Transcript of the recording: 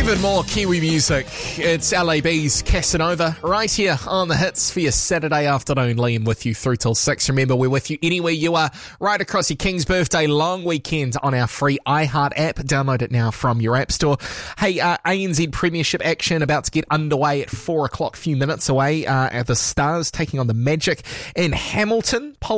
Even more Kiwi music. It's LAB's Casanova right here on the hits for your Saturday afternoon. Liam with you through till 6. Remember, we're with you anywhere you are, right across your King's Birthday long weekend on our free iHeart app. Download it now from your app store. Hey, ANZ Premiership action about to get underway at 4 o'clock, few minutes away. The Stars taking on the Magic in Hamilton.